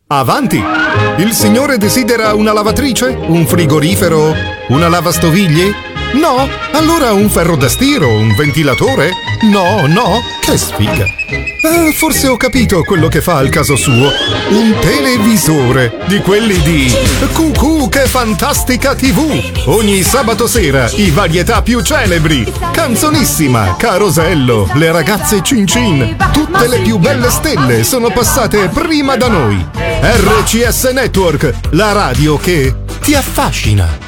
Avanti! Il signore desidera una lavatrice? Un frigorifero? Una lavastoviglie? No? Allora un ferro da stiro? Un ventilatore? No, no? Che sfiga! Forse ho capito quello che fa al caso suo. Un televisore, di quelli di Cucù che fantastica TV. Ogni sabato sera i varietà più celebri. Canzonissima, Carosello, le ragazze Cin Cin. Tutte le più belle stelle sono passate prima da noi. RCS Network, la radio che ti affascina.